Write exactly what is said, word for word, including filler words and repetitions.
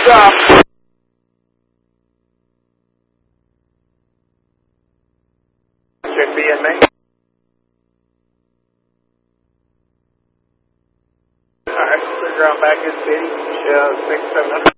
job. Should be in me. Alright, clear ground back in city. Show six seven hundred.